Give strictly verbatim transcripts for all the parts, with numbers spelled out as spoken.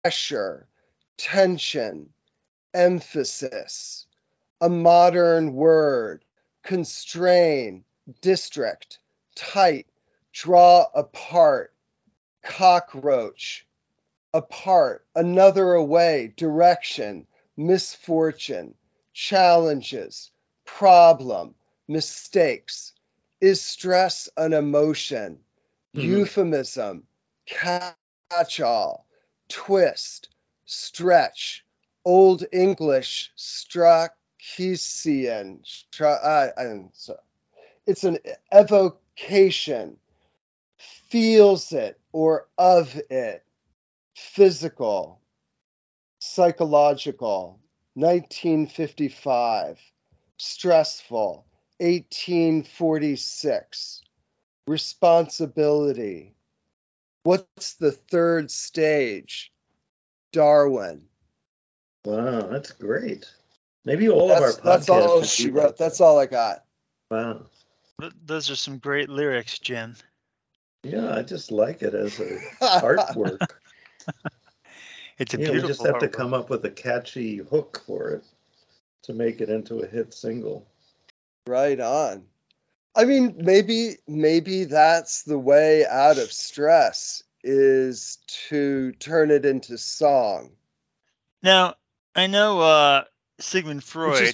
pressure, tension, emphasis. A modern word, constrain, district, tight, draw apart, cockroach, apart, another away, direction, misfortune, challenges, problem, mistakes. Is stress an emotion? Mhm. Euphemism, catch-all, twist, stretch, Old English, Strachesian. Stra- uh, I'm so- it's an evocation, feels it or of it, physical, psychological, nineteen fifty-five, stressful, eighteen forty-six, responsibility. What's the third stage? Darwin. Wow, that's great. Maybe all That's of our that's podcasts all should she be wrote. like That's that. all I got. Wow. Th- Those are some great lyrics, Jim. Yeah, I just like it as a artwork. It's a Yeah, we just beautiful have to artwork. come up with a catchy hook for it to make it into a hit single. Right on. I mean, maybe maybe that's the way out of stress is to turn it into song. Now, I know uh, Sigmund Which Freud,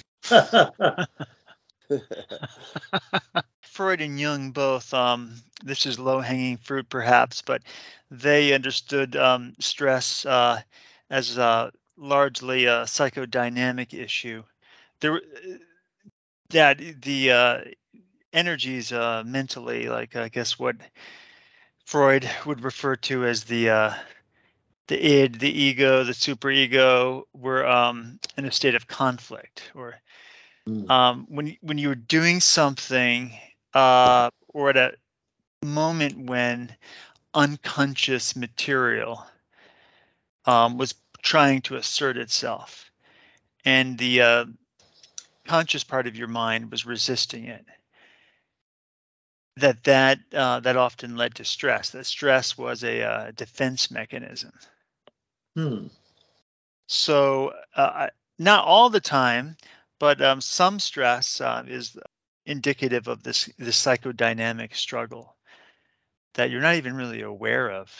is Freud and Jung both, um, this is low-hanging fruit perhaps, but they understood um, stress uh, as uh, largely a psychodynamic issue. There, were- that the uh, energies uh, mentally, like I guess what Freud would refer to as the uh, the id, the ego, the superego, were um, in a state of conflict, or Mm. um, when when you were doing something, uh, or at a moment when unconscious material um, was trying to assert itself, and the uh, conscious part of your mind was resisting it. That that uh, that often led to stress. That stress was a uh, defense mechanism. Hmm. So uh, not all the time, but um, some stress uh, is indicative of this this psychodynamic struggle that you're not even really aware of.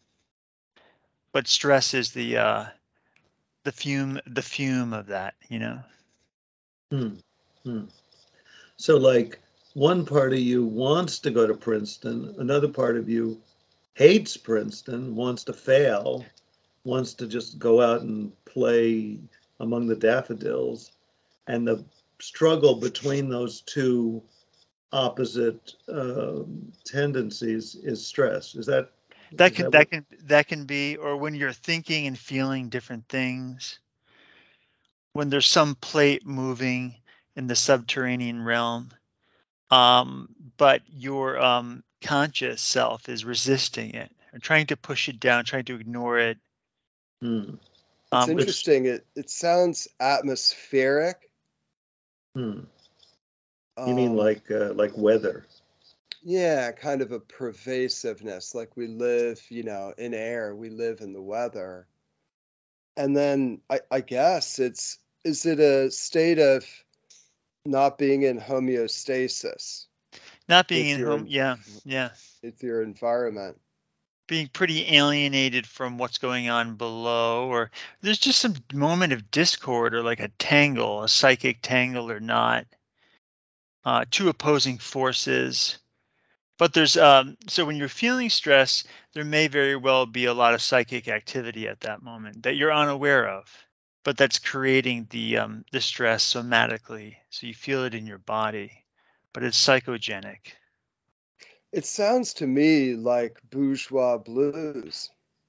But stress is the uh, the fume the fume of that, you know. Hmm. Hmm. So, like, one part of you wants to go to Princeton, another part of you hates Princeton, wants to fail, wants to just go out and play among the daffodils, and the struggle between those two opposite um, tendencies is stress. Is that That is can that that what? can that can be, or when you're thinking and feeling different things, when there's some plate moving in the subterranean realm, um, but your um, conscious self is resisting it or trying to push it down, trying to ignore it. Hmm. it's Um, which interesting. It it sounds atmospheric. Hmm. You mean Um, like uh, like weather? yeah, kind of a pervasiveness. Like we live, you know, in air. We live in the weather. And then I, I guess it's is it a state of not being in homeostasis not being with in your home, en- yeah, yeah, with your environment? being pretty alienated from what's going on below, or there's just some moment of discord or like a tangle, a psychic tangle or not, uh, two opposing forces. But there's um, so when you're feeling stress, there may very well be a lot of psychic activity at that moment that you're unaware of, but that's creating the um, the stress somatically, so you feel it in your body, but it's psychogenic. It sounds to me like bourgeois blues.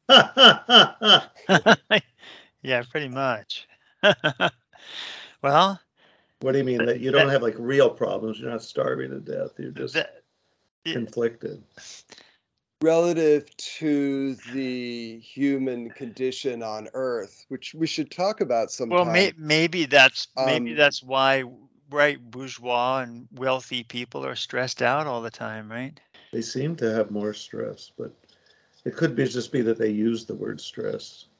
Yeah, pretty much. Well, What do you mean that, that you don't that have like real problems? You're not starving to death. You're just that yeah, conflicted. Relative to the human condition on Earth, which we should talk about well, may, sometime. maybe that's maybe Um, that's why right bourgeois and wealthy people are stressed out all the time, right? They seem to have more stress, but it could be just be that they use the word stress.